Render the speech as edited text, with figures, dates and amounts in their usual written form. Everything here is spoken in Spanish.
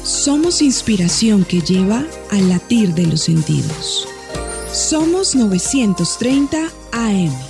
Somos inspiración que lleva al latir de los sentidos. Somos 930 AM.